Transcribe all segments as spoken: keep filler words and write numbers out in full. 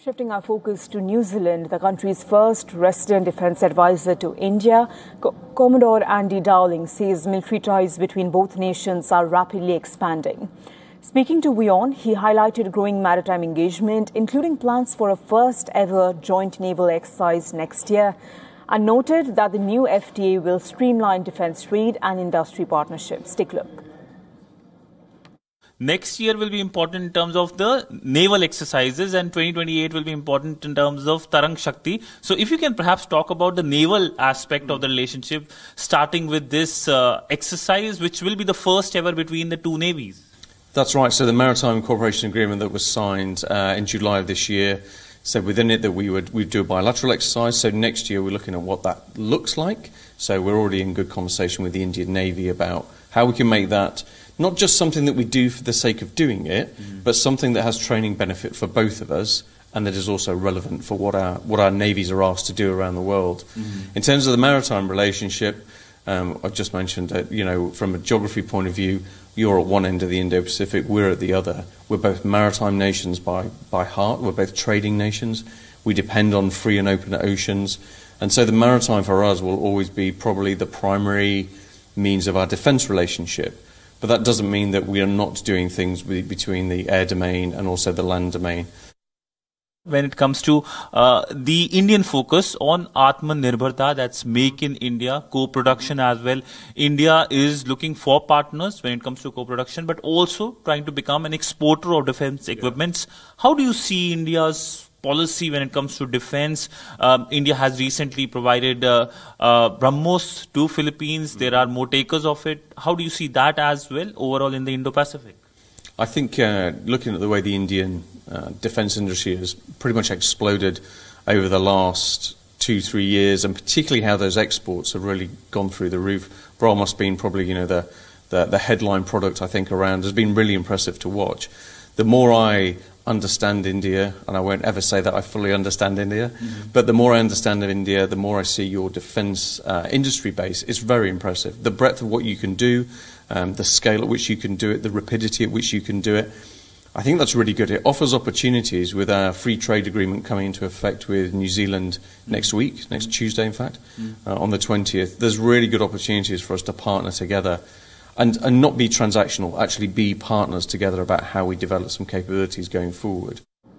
Shifting our focus to New Zealand, the country's first resident defence advisor to India, Co- Commodore Andy Dowling, says military ties between both nations are rapidly expanding. Speaking to WION, he highlighted growing maritime engagement, including plans for a first-ever joint naval exercise next year, and noted that the new F T A will streamline defence trade and industry partnerships. Take a look. Next year will be important in terms of the naval exercises, and twenty twenty-eight will be important in terms of Tarang Shakti. So if you can perhaps talk about the naval aspect of the relationship, starting with this uh, exercise, which will be the first ever between the two navies. That's right. So the Maritime Cooperation Agreement that was signed uh, in July of this year said within it that we would we'd do a bilateral exercise. So next year we're looking at what that looks like. So we're already in good conversation with the Indian Navy about how we can make that not just something that we do for the sake of doing it, mm-hmm. but something that has training benefit for both of us and that is also relevant for what our what our navies are asked to do around the world. Mm-hmm. In terms of the maritime relationship, um, I've just mentioned that, you know, from a geography point of view, you're at one end of the Indo-Pacific, we're at the other. We're both maritime nations by, by heart, we're both trading nations. We depend on free and open oceans. And so the maritime for us will always be probably the primary means of our defence relationship. But that doesn't mean that we are not doing things between the air domain and also the land domain. When it comes to uh, the Indian focus on Atmanirbharta, that's Make in India, co-production as well. India is looking for partners when it comes to co-production, but also trying to become an exporter of defence equipments. How do you see India's policy when it comes to defence? Um, India has recently provided uh, uh, BrahMos to Philippines. There are more takers of it. How do you see that as well overall in the Indo-Pacific? I think uh, looking at the way the Indian uh, defence industry has pretty much exploded over the last two, three years, and particularly how those exports have really gone through the roof. BrahMos being probably, you know, the, the, the headline product, I think, around, has been really impressive to watch. The more I understand India, and I won't ever say that I fully understand India, mm-hmm. but the more I understand of India, the more I see your defence uh, industry base. It's very impressive. The breadth of what you can do, um, the scale at which you can do it, the rapidity at which you can do it, I think that's really good. It offers opportunities with our free trade agreement coming into effect with New Zealand mm-hmm. next week, next Tuesday in fact, mm-hmm. uh, on the twentieth. There's really good opportunities for us to partner together. And, and not be transactional, actually be partners together about how we develop some capabilities going forward.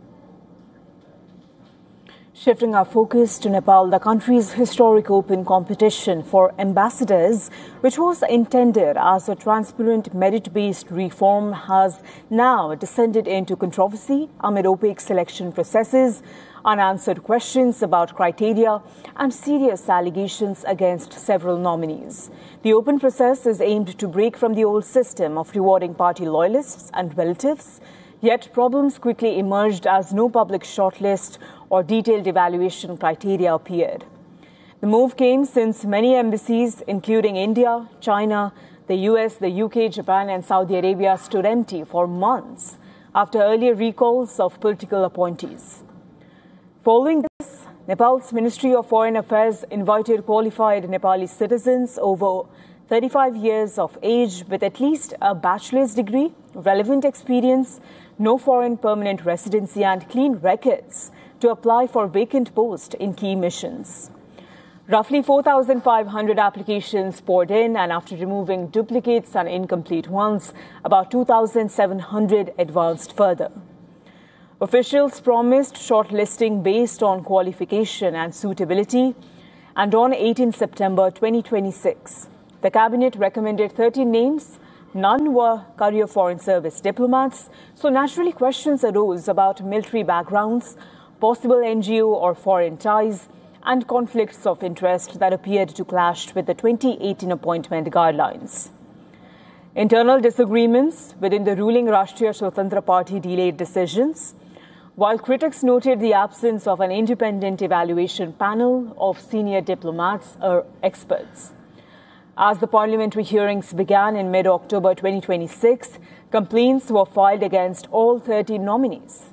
Shifting our focus to Nepal, the country's historic open competition for ambassadors, which was intended as a transparent merit-based reform, has now descended into controversy amid opaque selection processes, unanswered questions about criteria, and serious allegations against several nominees. The open process is aimed to break from the old system of rewarding party loyalists and relatives, yet problems quickly emerged as no public shortlist or detailed evaluation criteria appeared. The move came since many embassies, including India, China, the U S, the U K, Japan and Saudi Arabia, stood empty for months after earlier recalls of political appointees. Following this, Nepal's Ministry of Foreign Affairs invited qualified Nepali citizens over thirty-five years of age with at least a bachelor's degree, relevant experience, no foreign permanent residency and clean records to apply for vacant posts in key missions. Roughly four thousand five hundred applications poured in, and after removing duplicates and incomplete ones, about two thousand seven hundred advanced further. Officials promised shortlisting based on qualification and suitability, and on eighteenth September twenty twenty-six, the cabinet recommended thirteen names. None were career foreign service diplomats, so naturally questions arose about military backgrounds, possible N G O or foreign ties, and conflicts of interest that appeared to clash with the twenty eighteen appointment guidelines. Internal disagreements within the ruling Rashtriya Swatantra Party delayed decisions, while critics noted the absence of an independent evaluation panel of senior diplomats or experts. As the parliamentary hearings began in mid-October twenty twenty-six, complaints were filed against all thirteen nominees.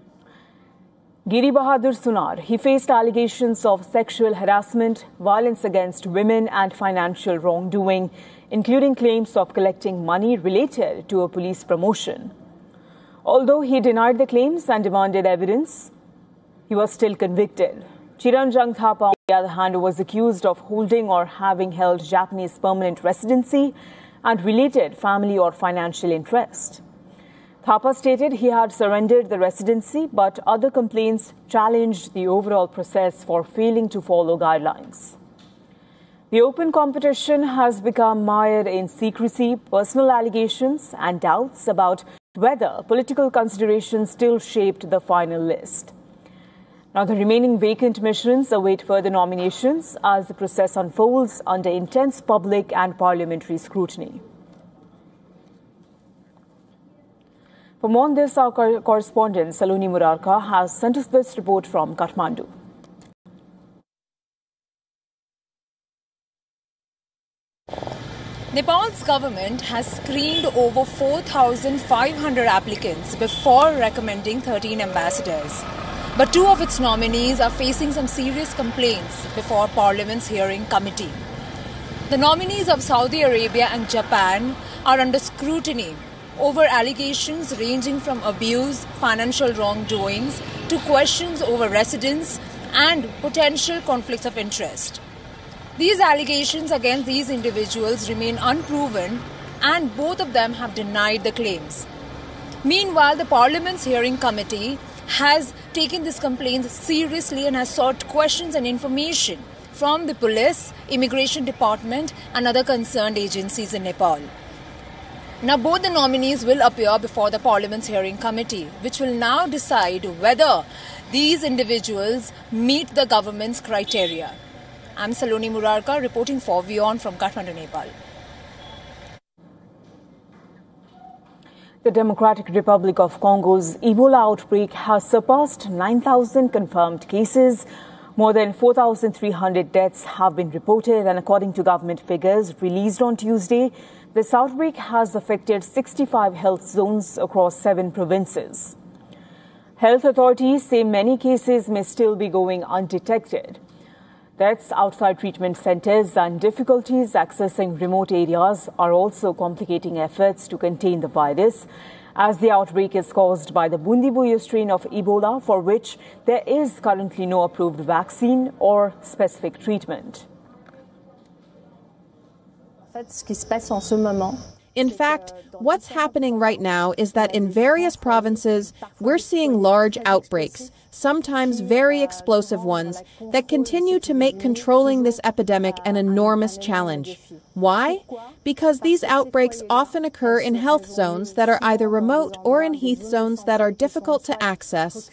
Giri Bahadur Sunar, he faced allegations of sexual harassment, violence against women and financial wrongdoing, including claims of collecting money related to a police promotion. Although he denied the claims and demanded evidence, He was still convicted. Chiranjang Thapa, on the other hand, was accused of holding or having held Japanese permanent residency and related family or financial interest. Thapa stated he had surrendered the residency, but other complaints challenged the overall process for failing to follow guidelines. The open competition has become mired in secrecy, personal allegations, and doubts about whether political considerations still shaped the final list. Now, the remaining vacant missions await further nominations as the process unfolds under intense public and parliamentary scrutiny. For more on this, our correspondent Saloni Murarka has sent us this report from Kathmandu. Nepal's government has screened over four thousand five hundred applicants before recommending thirteen ambassadors. But two of its nominees are facing some serious complaints before Parliament's hearing committee. The nominees of Saudi Arabia and Japan are under scrutiny over allegations ranging from abuse, financial wrongdoings, to questions over residence and potential conflicts of interest. These allegations against these individuals remain unproven, and both of them have denied the claims. Meanwhile, the Parliament's hearing committee has taken these complaints seriously and has sought questions and information from the police, immigration department, and other concerned agencies in Nepal. Now, both the nominees will appear before the Parliament's hearing committee, which will now decide whether these individuals meet the government's criteria. I'm Saloni Murarka reporting for WION from Kathmandu, Nepal. The Democratic Republic of Congo's Ebola outbreak has surpassed nine thousand confirmed cases. More than four thousand three hundred deaths have been reported, and according to government figures released on Tuesday, this outbreak has affected sixty-five health zones across seven provinces. Health authorities say many cases may still be going undetected. Deaths outside treatment centers and difficulties accessing remote areas are also complicating efforts to contain the virus, as the outbreak is caused by the Bundibugyo strain of Ebola, for which there is currently no approved vaccine or specific treatment. In fact, what's happening right now is that in various provinces, we're seeing large outbreaks, sometimes very explosive ones, that continue to make controlling this epidemic an enormous challenge. Why? Because these outbreaks often occur in health zones that are either remote or in heath zones that are difficult to access.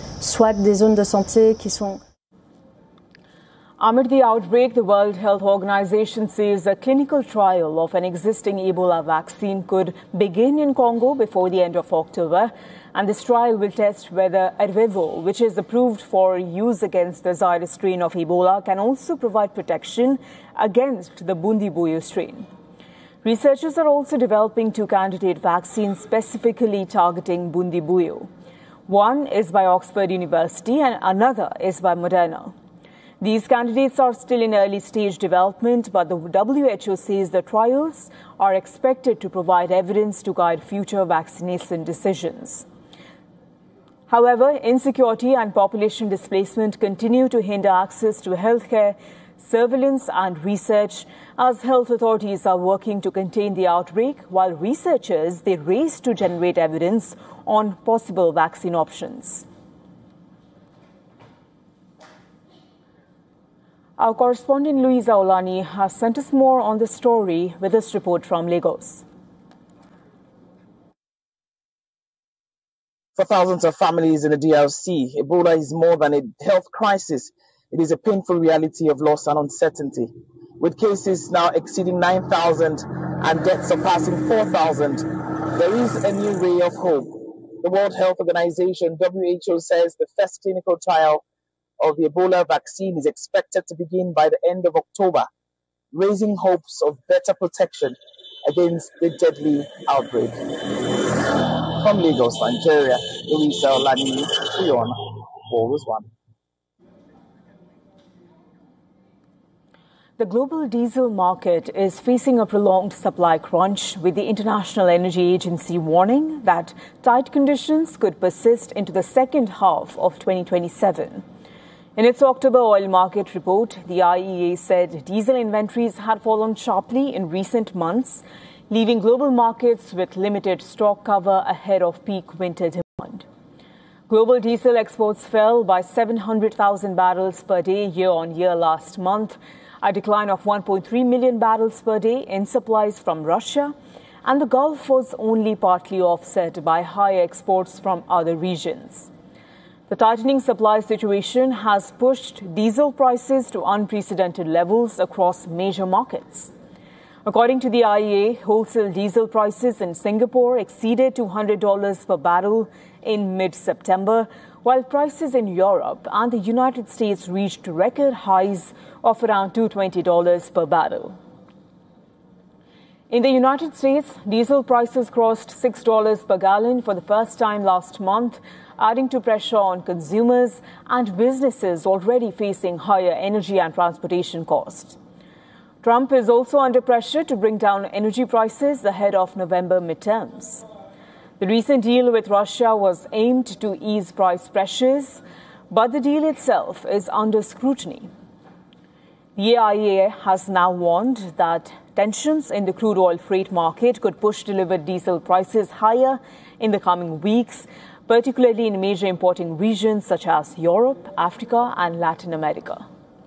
Amid the outbreak, the World Health Organization says a clinical trial of an existing Ebola vaccine could begin in Congo before the end of October. And this trial will test whether Ervebo, which is approved for use against the Zaire strain of Ebola, can also provide protection against the Bundibugyo strain. Researchers are also developing two candidate vaccines specifically targeting Bundibugyo. One is by Oxford University and another is by Moderna. These candidates are still in early stage development, but the W H O says the trials are expected to provide evidence to guide future vaccination decisions. However, insecurity and population displacement continue to hinder access to healthcare, surveillance and research, as health authorities are working to contain the outbreak, while researchers they race to generate evidence on possible vaccine options. Our correspondent Louisa Olani has sent us more on this story with this report from Lagos. For thousands of families in the D R C, Ebola is more than a health crisis. It is a painful reality of loss and uncertainty. With cases now exceeding nine thousand and deaths surpassing four thousand, there is a new ray of hope. The World Health Organization, W H O, says the first clinical trial of the Ebola vaccine is expected to begin by the end of October, raising hopes of better protection against the deadly outbreak. From Lagos, Nigeria, Louisa Olani, WION, Always One. The global diesel market is facing a prolonged supply crunch, with the International Energy Agency warning that tight conditions could persist into the second half of twenty twenty-seven. In its October oil market report, the I E A said diesel inventories had fallen sharply in recent months, leaving global markets with limited stock cover ahead of peak winter demand. Global diesel exports fell by seven hundred thousand barrels per day year-on-year last month, a decline of one point three million barrels per day in supplies from Russia, and the Gulf was only partly offset by higher exports from other regions. The tightening supply situation has pushed diesel prices to unprecedented levels across major markets. According to the I E A, wholesale diesel prices in Singapore exceeded two hundred dollars per barrel in mid-September, while prices in Europe and the United States reached record highs of around two hundred twenty dollars per barrel. In the United States, diesel prices crossed six dollars per gallon for the first time last month, adding to pressure on consumers and businesses already facing higher energy and transportation costs. Trump is also under pressure to bring down energy prices ahead of November midterms. The recent deal with Russia was aimed to ease price pressures, but the deal itself is under scrutiny. The I E A has now warned that tensions in the crude oil freight market could push delivered diesel prices higher in the coming weeks, particularly in major importing regions such as Europe, Africa, and Latin America.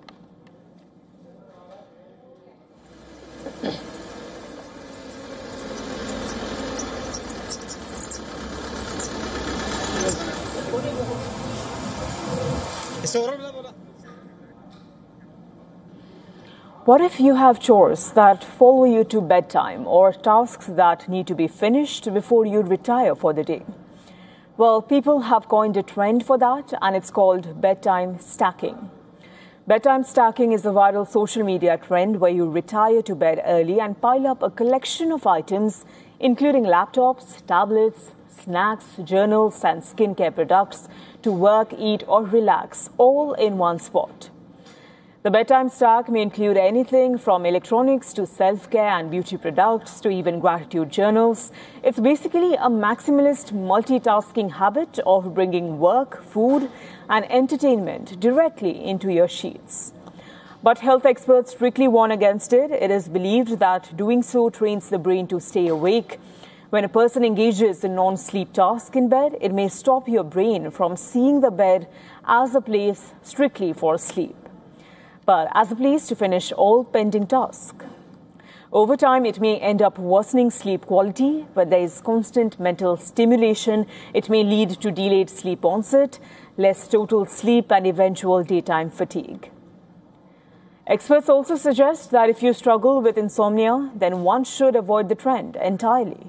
What if you have chores that follow you to bedtime or tasks that need to be finished before you retire for the day? Well, people have coined a trend for that, and it's called bedtime stacking. Bedtime stacking is a viral social media trend where you retire to bed early and pile up a collection of items, including laptops, tablets, snacks, journals, and skincare products to work, eat, or relax, all in one spot. The bedtime stack may include anything from electronics to self-care and beauty products to even gratitude journals. It's basically a maximalist multitasking habit of bringing work, food, and entertainment directly into your sheets. But health experts strictly warn against it. It is believed that doing so trains the brain to stay awake. When a person engages in non-sleep tasks in bed, it may stop your brain from seeing the bed as a place strictly for sleep, but as a place to finish all pending tasks. Over time, it may end up worsening sleep quality. When there is constant mental stimulation, it may lead to delayed sleep onset, less total sleep, and eventual daytime fatigue. Experts also suggest that if you struggle with insomnia, then one should avoid the trend entirely.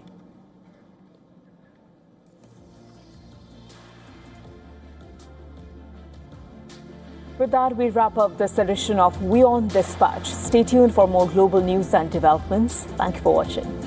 With that, we wrap up this edition of WION Dispatch. Stay tuned for more global news and developments. Thank you for watching.